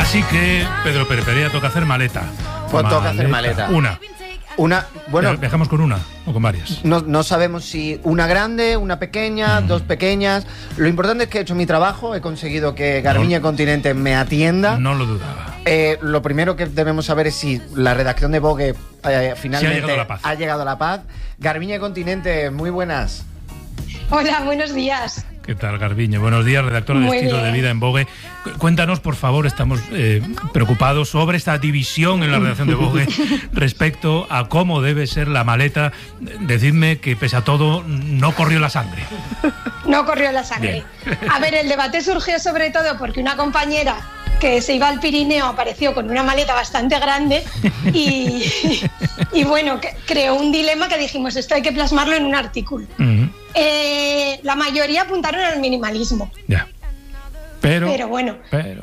Así que, Pedro Pérez Perea, toca hacer maleta. Pues toca hacer maleta. Bueno, ¿viajamos con una o con varias? No sabemos si una grande, una pequeña, dos pequeñas. Lo importante es que he hecho mi trabajo, he conseguido que Garbiñe Continente me atienda. No lo dudaba. Lo primero que debemos saber es si la redacción de Vogue finalmente ha llegado a la paz. Garbiñe Continente, muy buenas. Hola, buenos días. ¿Qué tal, Garbiñe? Buenos días, redactora de Estilo de Vida en Vogue. Cuéntanos, por favor, estamos preocupados sobre esta división en la redacción de Vogue respecto a cómo debe ser la maleta. Decidme que, pese a todo, no corrió la sangre. No corrió la sangre. Bien. A ver, el debate surgió sobre todo porque una compañera que se iba al Pirineo apareció con una maleta bastante grande y bueno, creó un dilema que dijimos, esto hay que plasmarlo en un artículo. La mayoría apuntaron al minimalismo. Ya. Pero bueno,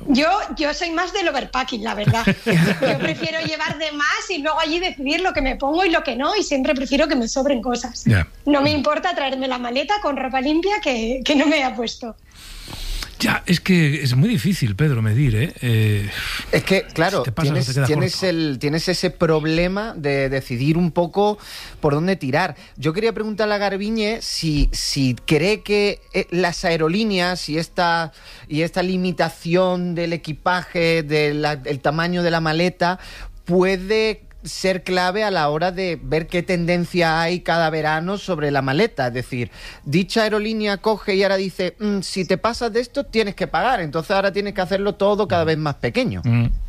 yo soy más del overpacking, la verdad. Yo prefiero llevar de más y luego allí decidir lo que me pongo y lo que no, y siempre prefiero que me sobren cosas. Ya. No me importa traerme la maleta con ropa limpia que no me haya puesto. Ya, es que es muy difícil, Pedro, medir, ¿eh? Es que, claro, si tienes ese problema de decidir un poco por dónde tirar. Yo quería preguntarle a Garbiñe si cree que las aerolíneas y esta limitación del equipaje, el tamaño de la maleta, puede ser clave a la hora de ver qué tendencia hay cada verano sobre la maleta. Es decir, dicha aerolínea coge y ahora dice, si te pasas de esto tienes que pagar, entonces ahora tienes que hacerlo todo cada vez más pequeño.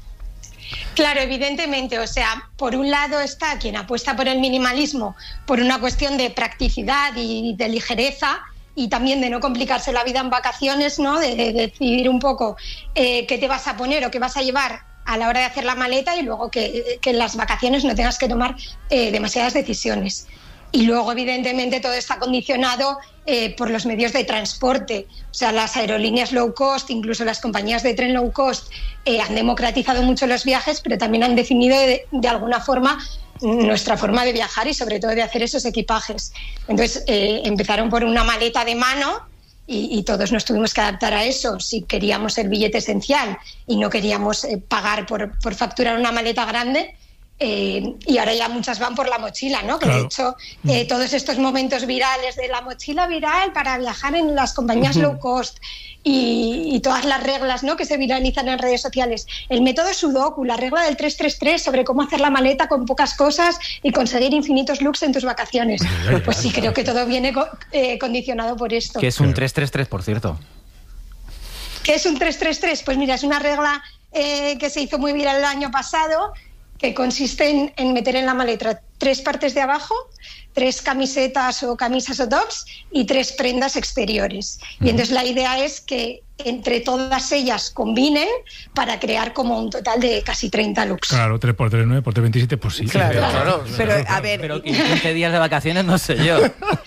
Claro, evidentemente, o sea, por un lado está quien apuesta por el minimalismo por una cuestión de practicidad y de ligereza, y también de no complicarse la vida en vacaciones, ¿no? De decidir un poco qué te vas a poner o qué vas a llevar a la hora de hacer la maleta, y luego que en las vacaciones no tengas que tomar demasiadas decisiones. Y luego, evidentemente, todo está condicionado por los medios de transporte. O sea, las aerolíneas low cost, incluso las compañías de tren low cost, han democratizado mucho los viajes, pero también han definido de alguna forma nuestra forma de viajar y sobre todo de hacer esos equipajes. Entonces, empezaron por una maleta de mano, y todos nos tuvimos que adaptar a eso. Si queríamos el billete esencial y no queríamos pagar por facturar una maleta grande, y ahora ya muchas van por la mochila, ¿no? Que claro. De hecho, todos estos momentos virales de la mochila viral para viajar en las compañías low cost y todas las reglas, ¿no?, que se viralizan en redes sociales. El método Sudoku, la regla del 333 sobre cómo hacer la maleta con pocas cosas y conseguir infinitos looks en tus vacaciones. Pues sí, creo que todo viene condicionado por esto. ¿Qué es un 333, por cierto? ¿Qué es un 333? Pues mira, es una regla que se hizo muy viral el año pasado, que consiste en meter en la maleta 3 partes de abajo, 3 camisetas o camisas o tops y 3 prendas exteriores. Y entonces la idea es que entre todas ellas combinen para crear como un total de casi 30 looks. Claro, 3 por 3, 9 por 3, 27, pues sí. Claro. Pero, a ver... Pero 15 días de vacaciones no sé yo.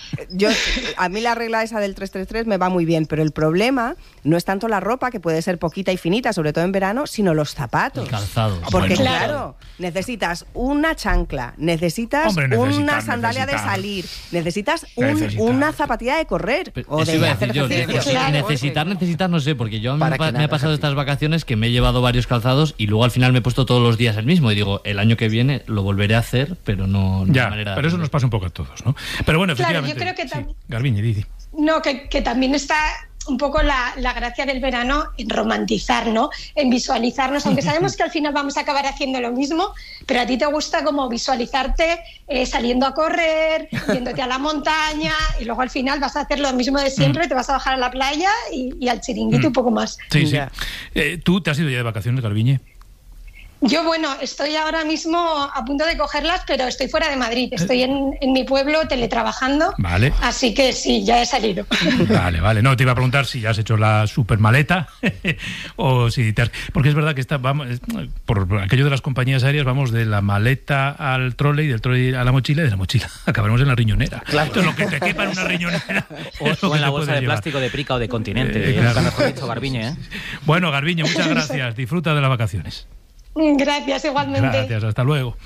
A mí la regla esa del 333 me va muy bien, pero el problema no es tanto la ropa, que puede ser poquita y finita, sobre todo en verano, sino los zapatos. El calzado. Porque claro, necesitas una chancla, necesitas una sandalia de salir, necesitas una zapatilla de correr o de hacer ejercicio. Necesitar no sé, porque yo me ha pasado estas vacaciones que me he llevado varios calzados y luego al final me he puesto todos los días el mismo y digo, el año que viene lo volveré a hacer, pero no ya, de manera... Pero eso nos pasa un poco a todos, ¿no? Pero bueno, efectivamente... Claro, yo creo que también... Sí. Garbiñe, Didi. No, que también está un poco la gracia del verano en romantizar, ¿no? En visualizarnos, aunque sabemos que al final vamos a acabar haciendo lo mismo, pero a ti te gusta como visualizarte saliendo a correr, yéndote a la montaña, y luego al final vas a hacer lo mismo de siempre, te vas a bajar a la playa y al chiringuito un poco más. Sí, sí. ¿Tú te has ido ya de vacaciones, Garbiñe? Yo, bueno, estoy ahora mismo a punto de cogerlas, pero estoy fuera de Madrid. Estoy en mi pueblo teletrabajando. Vale. Así que sí, ya he salido. Vale. No, te iba a preguntar si ya has hecho la supermaleta o si te has... Porque es verdad que por aquello de las compañías aéreas vamos de la maleta al trolley, del trolley a la mochila y de la mochila acabaremos en la riñonera. Claro. Entonces, lo que te quepa en una riñonera o en la bolsa de plástico de Prica o de Continente. Claro. Mejor dicho, Garbiñe, ¿eh? Bueno, Garbiñe, muchas gracias. Disfruta de las vacaciones. Gracias, igualmente. Gracias, hasta luego.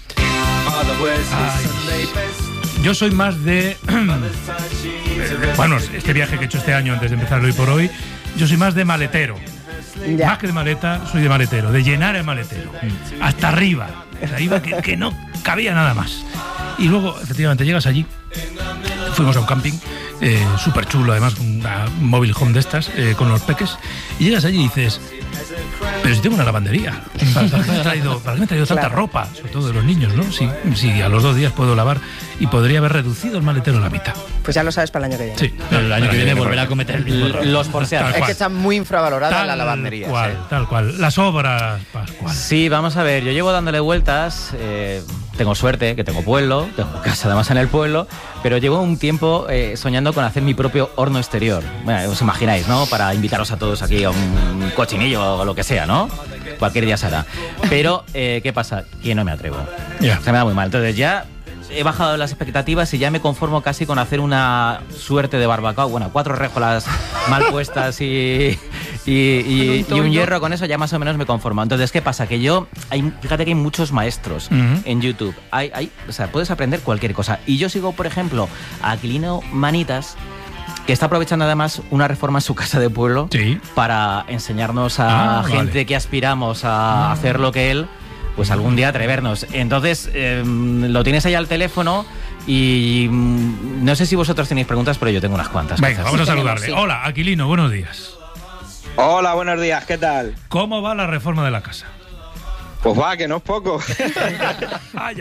Yo soy más de... bueno, este viaje que he hecho este año antes de empezar Hoy por Hoy, yo soy más de maletero. Más que de maleta, soy de maletero, de llenar el maletero. Hasta arriba. O sea, iba que no cabía nada más. Y luego, efectivamente, llegas allí. Fuimos a un camping, súper chulo, además, una mobile home de estas, con los peques. Y llegas allí y dices... Pero si tengo una lavandería, ¿para qué me he traído tanta ropa? Sobre todo de los niños, ¿no? Si a los 2 días puedo lavar y podría haber reducido el maletero a la mitad. Pues ya lo sabes para el año que viene. Sí, pero el año que viene volverá a cometer el mismo error. Los porceados. Es que está muy infravalorada la lavandería. Tal cual. Las obras, Pascual. Sí, vamos a ver, yo llevo dándole vueltas, tengo suerte, que tengo pueblo, tengo casa además en el pueblo, pero llevo un tiempo soñando con hacer mi propio horno exterior. Bueno, os imagináis, ¿no? Para invitaros a todos aquí a un cochinillo o lo que sea, ¿no? Cualquier día será. Pero, ¿qué pasa? Que no me atrevo. Se me da muy mal. Entonces ya he bajado las expectativas y ya me conformo casi con hacer una suerte de barbacoa. Bueno, 4 réjolas mal puestas y un hierro, con eso ya más o menos me conformo. Entonces, ¿qué pasa? Que fíjate que hay muchos maestros en YouTube. O sea, puedes aprender cualquier cosa. Y yo sigo, por ejemplo, a Aquilino Manitas, que está aprovechando además una reforma en su casa de pueblo para enseñarnos a gente que aspiramos a hacer lo que él, pues algún día atrevernos. Entonces, lo tienes ahí al teléfono y no sé si vosotros tenéis preguntas, pero yo tengo unas cuantas. Venga, vamos a saludarle. Sí. Hola, Aquilino, buenos días. Hola, buenos días, ¿qué tal? ¿Cómo va la reforma de la casa? Pues va, que no es poco. Ay.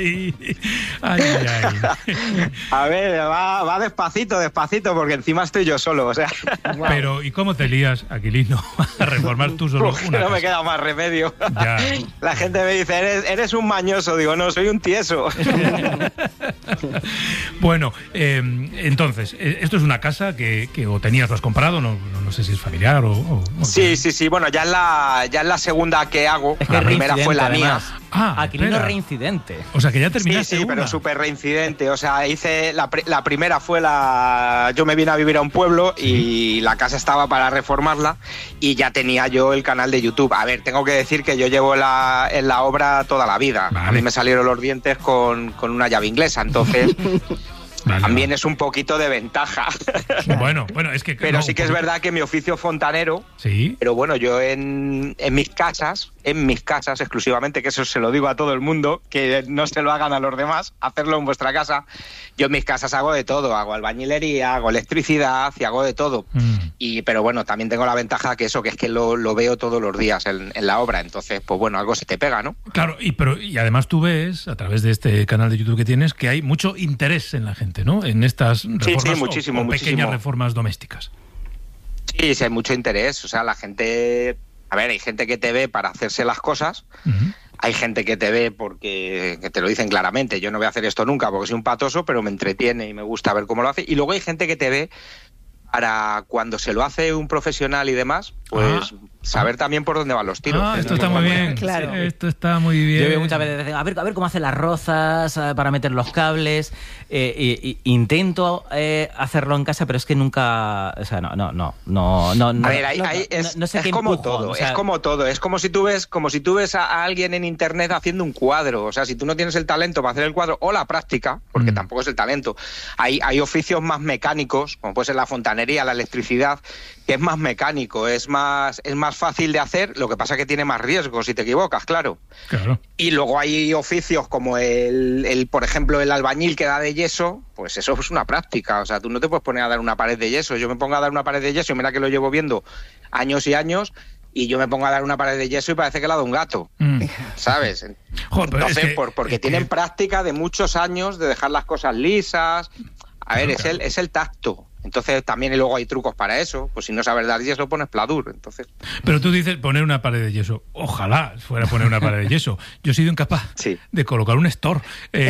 A ver, va despacito, porque encima estoy yo solo, o sea. Pero, ¿y cómo te lías, Aquilino, a reformar tú solo una No casa? me queda más remedio. Ya. La gente me dice, eres un mañoso. Digo, no, soy un tieso. Bueno, entonces, esto es una casa que o tenías, lo has comprado, no sé si es familiar o Sí. Bueno, ya es la segunda que hago. Es que la primera fue la además. mía. Aquilino reincidente. O sea, que ya terminaste Sí, una. pero súper reincidente. O sea, hice la primera fue yo me vine a vivir a un pueblo y la casa estaba para reformarla y ya tenía yo el canal de YouTube. A ver, tengo que decir que yo llevo en la obra toda la vida. Vale. A mí me salieron los dientes con una llave inglesa, entonces... También es un poquito de ventaja. Bueno, es que... Pero sí que es verdad que mi oficio es fontanero. Sí. Pero bueno, yo en mis casas exclusivamente, que eso se lo digo a todo el mundo, que no se lo hagan a los demás, hacerlo en vuestra casa. Yo en mis casas hago de todo, hago albañilería, hago electricidad y hago de todo. Pero bueno, también tengo la ventaja que es que lo veo todos los días en la obra. Entonces, pues bueno, algo se te pega, ¿no? Claro, y además tú ves, a través de este canal de YouTube que tienes, que hay mucho interés en la gente, ¿no? En estas reformas muchísimo. Pequeñas reformas domésticas. Sí, hay mucho interés. O sea, la gente... A ver, hay gente que te ve para hacerse las cosas. Hay gente que te ve porque te lo dicen claramente. Yo no voy a hacer esto nunca porque soy un patoso, pero me entretiene y me gusta ver cómo lo hace. Y luego hay gente que te ve para cuando se lo hace un profesional y demás, pues saber también por dónde van los tiros. Esto está muy bien. Claro. Esto está muy bien. Yo veo muchas veces, a ver cómo hacen las rozas para meter los cables. Intento hacerlo en casa, pero es que nunca, o sea, no. A ver, no sé es qué como empujo, todo, o sea, es como todo. Es como si tú ves a alguien en internet haciendo un cuadro. O sea, si tú no tienes el talento para hacer el cuadro o la práctica, porque tampoco es el talento. Hay oficios más mecánicos, como puede ser la fontanería, la electricidad, que es más mecánico, es más fácil de hacer. Lo que pasa es que tiene más riesgo si te equivocas, claro. Y luego hay oficios como por ejemplo, el albañil que da de yeso, pues eso es una práctica. O sea, tú no te puedes poner a dar una pared de yeso. Yo me pongo a dar una pared de yeso, mira que lo llevo viendo años y años, y yo me pongo a dar una pared de yeso y parece que la da un gato, ¿sabes? Joder, entonces, porque tienen práctica de muchos años de dejar las cosas lisas. A ver, es el tacto. Entonces también luego hay trucos para eso. Pues si no sabes dar yeso, pones pladur. Entonces... Pero tú dices poner una pared de yeso. Ojalá fuera a poner una pared de yeso. Yo he sido incapaz de colocar un store.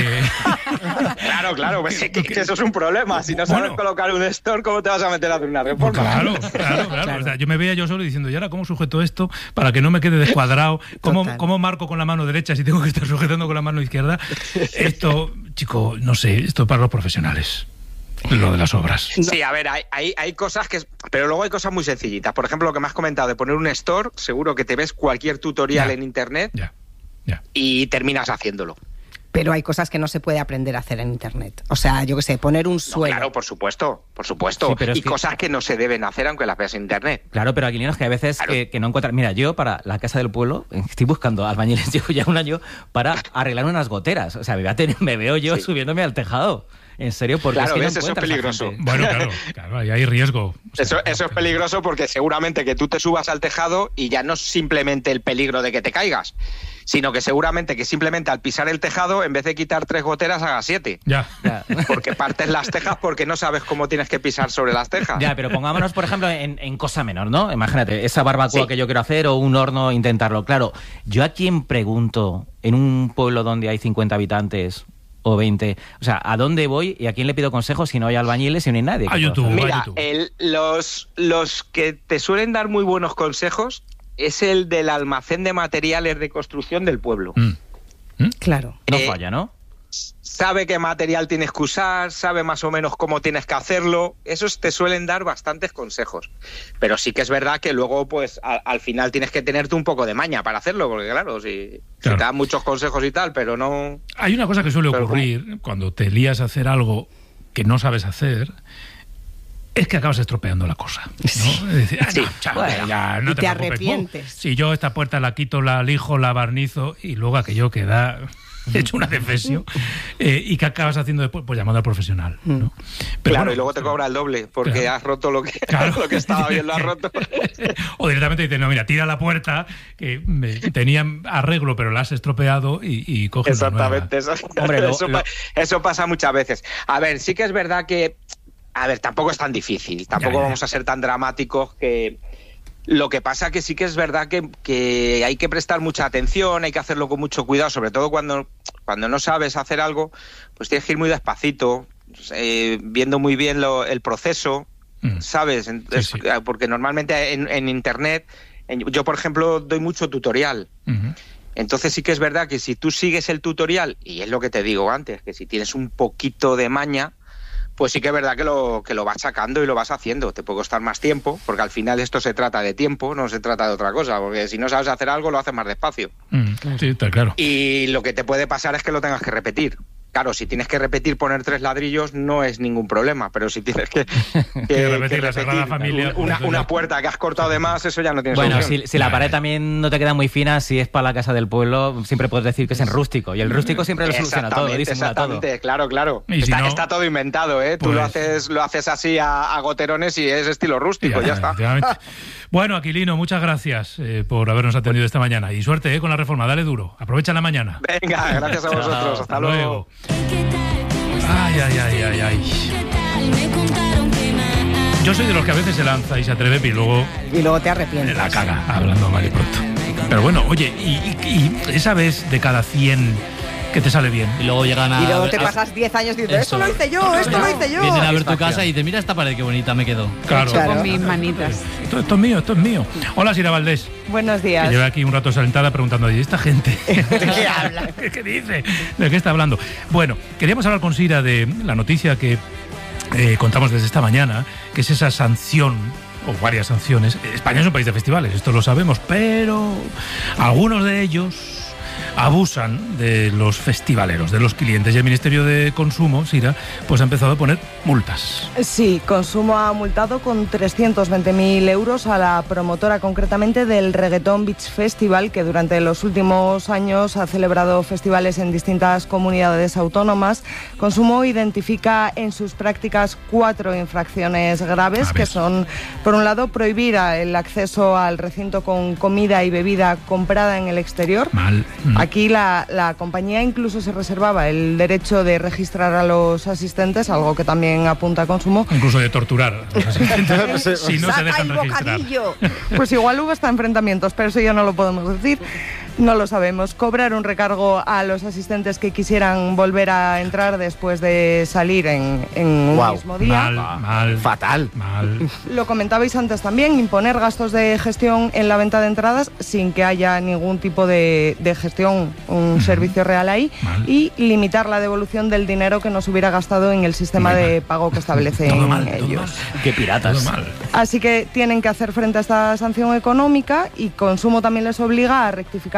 Claro, pues que eso es un problema. Si no sabes colocar un store, ¿cómo te vas a meter a hacer una reforma? Claro. O sea, yo me veía yo solo diciendo, ¿y ahora cómo sujeto esto para que no me quede descuadrado? ¿Cómo marco con la mano derecha si tengo que estar sujetando con la mano izquierda? Esto, chico, no sé, esto es para los profesionales. Lo de las obras. Sí, a ver, hay cosas que... Pero luego hay cosas muy sencillitas. Por ejemplo, lo que me has comentado de poner un store, seguro que te ves cualquier tutorial en internet y terminas haciéndolo. Pero hay cosas que no se puede aprender a hacer en Internet. O sea, yo qué sé, poner un suelo. Claro, por supuesto. Sí, pero y cosas que no se deben hacer aunque las veas en Internet. Claro, pero Aquilino, es que a veces que no encuentran... Mira, yo para la casa del pueblo estoy buscando albañiles, llevo ya un año, para arreglar unas goteras. O sea, me veo yo subiéndome al tejado. En serio, porque claro, es que ¿ves? Eso es peligroso. Bueno, claro, ahí hay riesgo. O sea, eso es peligroso porque seguramente que tú te subas al tejado y ya no es simplemente el peligro de que te caigas, sino que seguramente que simplemente al pisar el tejado, en vez de quitar 3 goteras, hagas 7. Ya. Porque partes las tejas porque no sabes cómo tienes que pisar sobre las tejas. Ya, pero pongámonos, por ejemplo, en cosa menor, ¿no? Imagínate, esa barbacoa que yo quiero hacer o un horno, intentarlo. Claro, yo a quién pregunto en un pueblo donde hay 50 habitantes... o 20. O sea, ¿a dónde voy y a quién le pido consejos si no hay albañiles, si no hay nadie? A YouTube. Mira, los que te suelen dar muy buenos consejos es el del almacén de materiales de construcción del pueblo. Claro. No falla, ¿no? Sabe qué material tienes que usar, sabe más o menos cómo tienes que hacerlo. Esos te suelen dar bastantes consejos. Pero sí que es verdad que luego, pues, al final tienes que tenerte un poco de maña para hacerlo, porque claro, si te dan muchos consejos y tal, pero no... Hay una cosa que suele ocurrir cuando te lías a hacer algo que no sabes hacer, es que acabas estropeando la cosa, ¿no? Sí. Es decir, ya, no te arrepientes. Si yo esta puerta la quito, la lijo, la barnizo y luego aquello queda hecho una defesio, y que acabas haciendo después, pues llamando al profesional, ¿no? Pero claro, y luego te cobra el doble porque has roto lo que estaba bien, lo has roto. O directamente dices, no, mira, tira la puerta que tenía arreglo pero la has estropeado y coges exactamente, eso pasa muchas veces. A ver, sí que es verdad que tampoco es tan difícil, tampoco vamos a ser tan dramáticos que... Lo que pasa que sí que es verdad que hay que prestar mucha atención, hay que hacerlo con mucho cuidado, sobre todo cuando no sabes hacer algo, pues tienes que ir muy despacito, viendo muy bien el proceso, ¿sabes? Sí. Porque normalmente en Internet, yo por ejemplo doy mucho tutorial. Entonces sí que es verdad que si tú sigues el tutorial, y es lo que te digo antes, que si tienes un poquito de maña, pues sí que es verdad que lo vas sacando y lo vas haciendo. Te puede costar más tiempo, porque al final esto se trata de tiempo, no se trata de otra cosa, porque si no sabes hacer algo, lo haces más despacio. Sí, está claro. Y lo que te puede pasar es que lo tengas que repetir. Claro, si tienes que poner 3 ladrillos no es ningún problema, pero si tienes que repetir la Sagrada Familia, una puerta que has cortado de más, eso ya no tienes solución. Bueno, si la pared también no te queda muy fina, si es para la casa del pueblo, siempre puedes decir que es en rústico, y el rústico siempre lo soluciona todo, disimula todo. Claro. Está todo inventado, ¿eh? Tú lo haces así a goterones y es estilo rústico, ya está. Bueno, Aquilino, muchas gracias por habernos atendido esta mañana, y suerte con la reforma, dale duro, aprovecha la mañana. Venga, gracias a vosotros, hasta luego. Ay. Yo soy de los que a veces se lanza y se atreve y luego te arrepientes. La caga, hablando mal y pronto. Pero bueno, oye, y esa vez de cada 100 que te sale bien. Y luego llegan Y luego te pasas 10 años diciendo, esto lo hice yo. Vienen a ver tu casa y dices, mira esta pared, qué bonita me quedó. Claro. Con mis manitas. Esto es mío. Hola, Sira Valdés. Buenos días. Que lleva aquí un rato sentada preguntando, ¿y esta gente? ¿De qué habla? ¿Qué dice? ¿De qué está hablando? Bueno, queríamos hablar con Sira de la noticia que contamos desde esta mañana, que es esa sanción, o varias sanciones. España es un país de festivales, esto lo sabemos, pero algunos de ellos abusan de los festivaleros, de los clientes, y el Ministerio de Consumo, Sira, pues ha empezado a poner multas. Sí, Consumo ha multado con 320.000 euros a la promotora concretamente del Reggaeton Beach Festival, que durante los últimos años ha celebrado festivales en distintas comunidades autónomas. Consumo identifica en sus prácticas 4 infracciones graves, que son, por un lado, prohibir el acceso al recinto con comida y bebida comprada en el exterior. Mal. Aquí la compañía incluso se reservaba el derecho de registrar a los asistentes, algo que también apunta a Consumo. Incluso de torturar a los asistentes si no se dejan registrar. Pues igual hubo hasta enfrentamientos, pero eso ya no lo podemos decir. No lo sabemos. Cobrar un recargo a los asistentes que quisieran volver a entrar después de salir en un mismo día. Mal. Fatal. Mal. Lo comentabais antes también, imponer gastos de gestión en la venta de entradas sin que haya ningún tipo de gestión, un servicio real ahí. Mal. Y limitar la devolución del dinero que nos hubiera gastado en el sistema de pago que establecen ellos. Qué piratas. Así que tienen que hacer frente a esta sanción económica, y Consumo también les obliga a rectificar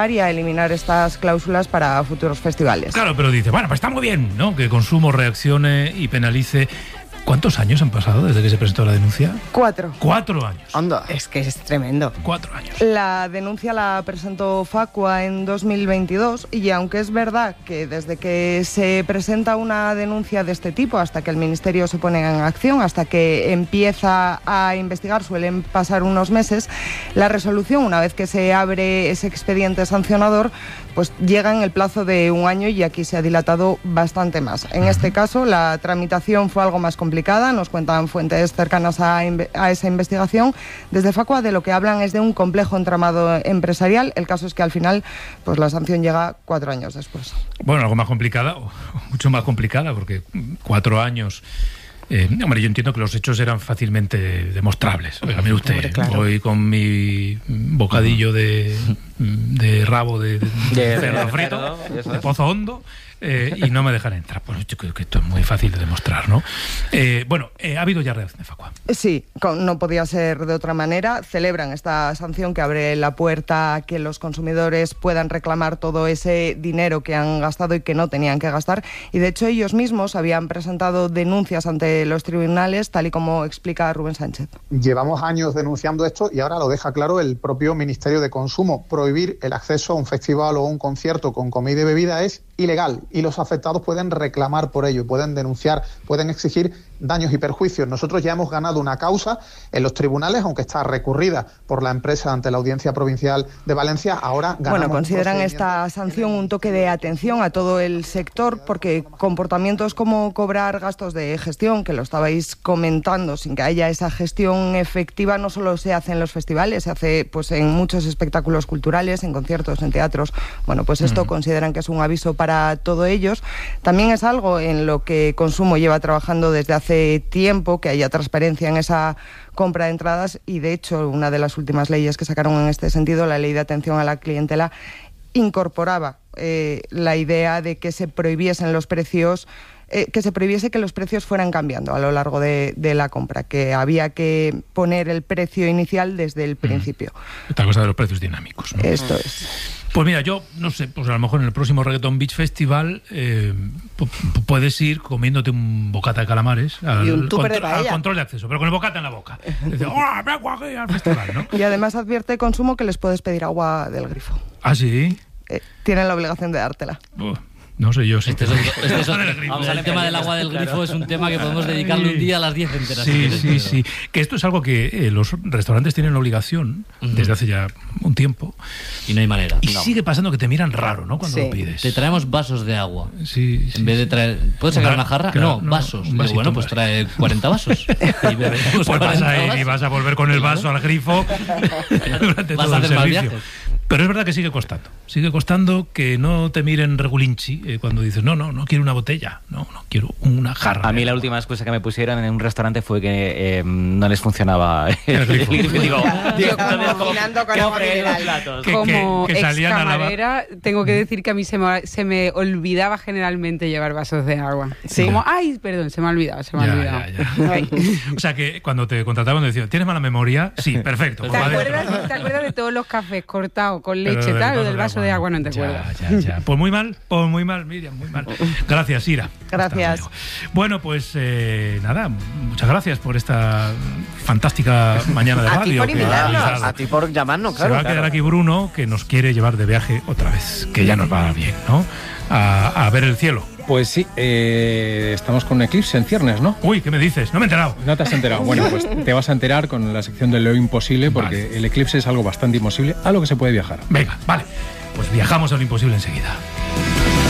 reformar y a eliminar estas cláusulas para futuros festivales. Claro, pero dice, bueno, pues está muy bien, ¿no?, que Consumo reaccione y penalice. ¿Cuántos años han pasado desde que se presentó la denuncia? 4. 4 años. Anda. Es que es tremendo. 4 años. La denuncia la presentó Facua en 2022 y aunque es verdad que desde que se presenta una denuncia de este tipo hasta que el Ministerio se pone en acción, hasta que empieza a investigar, suelen pasar unos meses, la resolución, una vez que se abre ese expediente sancionador, pues llega en el plazo de 1 año y aquí se ha dilatado bastante más. En este caso, la tramitación fue algo más complicada, nos cuentan fuentes cercanas a esa investigación. Desde Facua de lo que hablan es de un complejo entramado empresarial. El caso es que al final pues la sanción llega 4 años después. Bueno, algo más complicada, o mucho más complicada, porque 4 años... hombre, yo entiendo que los hechos eran fácilmente demostrables. Oiga, mire usted, hombre, claro, voy con mi bocadillo de rabo de cerdo frito, de Pozo Hondo, y no me dejan entrar. Pues yo creo que esto es muy fácil de demostrar, ¿no? Bueno, ha habido ya reacción de Facua. Sí, no podía ser de otra manera. Celebran esta sanción que abre la puerta a que los consumidores puedan reclamar todo ese dinero que han gastado y que no tenían que gastar. Y de hecho ellos mismos habían presentado denuncias ante los tribunales, tal y como explica Rubén Sánchez. Llevamos años denunciando esto y ahora lo deja claro el propio Ministerio de Consumo. Prohibir el acceso a un festival o a un concierto con comida y bebida es ilegal y los afectados pueden reclamar por ello, pueden denunciar, pueden exigir daños y perjuicios. Nosotros ya hemos ganado una causa en los tribunales, aunque está recurrida por la empresa ante la Audiencia Provincial de Valencia. Ahora ganamos. Bueno, consideran esta sanción un toque de atención a todo el sector porque comportamientos como cobrar gastos de gestión, que lo estabais comentando, sin que haya esa gestión efectiva, no solo se hace en los festivales, se hace pues en muchos espectáculos culturales, en conciertos, en teatros. Bueno, pues esto consideran que es un aviso para todos ellos. También es algo en lo que Consumo lleva trabajando desde hace tiempo, que haya transparencia en esa compra de entradas y de hecho una de las últimas leyes que sacaron en este sentido, la Ley de Atención a la Clientela, incorporaba la idea de que se prohibiesen los precios, que se prohibiese que los precios fueran cambiando a lo largo de la compra, que había que poner el precio inicial desde el principio. Esta cosa de los precios dinámicos, ¿no? Esto es. Pues mira, yo no sé, pues a lo mejor en el próximo Reggaeton Beach Festival puedes ir comiéndote un bocata de calamares al control de acceso, pero con el bocata en la boca. Dices, ¡hola, vengo aquí al festival!, ¿no? Y además advierte Consumo que les puedes pedir agua del grifo. ¿Ah, sí? Tienen la obligación de dártela. No sé yo si el tema del agua del grifo es un tema que podemos dedicarle un día a las 10 enteras. Sí. Que esto es algo que los restaurantes tienen obligación desde hace ya un tiempo. Y no hay manera. Y sigue pasando que te miran raro, ¿no?, cuando lo pides. Te traemos vasos de agua. Sí. En vez de traer... ¿Puedes sacar una jarra? Claro, no, vasos. Digo, bueno, pues trae 40 vasos. Y pues vas a ir y vas a volver con el vaso al grifo durante todo el servicio. Pero es verdad que sigue costando que no te miren regulinchi cuando dices, no quiero una botella, no quiero una jarra. A mí la última excusa que me pusieron en un restaurante fue que no les funcionaba el grifo. Digo, combinando con agua mineral. Como excamarera, tengo que decir que a mí se me olvidaba generalmente llevar vasos de agua. Sí. Como, perdón, se me ha olvidado. Ya. O sea que cuando te contrataban decían, ¿tienes mala memoria? Sí, perfecto. ¿Te acuerdas de todos los cafés cortados con leche, tal, o del vaso de agua? No te acuerdas. Ya. Pues muy mal, Miriam, muy mal. Gracias, Ira. Gracias. Bueno, pues nada, muchas gracias por esta fantástica mañana de radio. A ti por invitarnos, a ti por llamarnos, claro. Se va a quedar aquí Bruno, que nos quiere llevar de viaje otra vez, que ya nos va bien, ¿no? A ver el cielo. Pues sí, estamos con un eclipse en ciernes, ¿no? Uy, ¿qué me dices? No me he enterado. ¿No te has enterado? Bueno, pues te vas a enterar con la sección de lo imposible, porque el eclipse es algo bastante imposible a lo que se puede viajar. Venga, vale. Pues viajamos a lo imposible enseguida.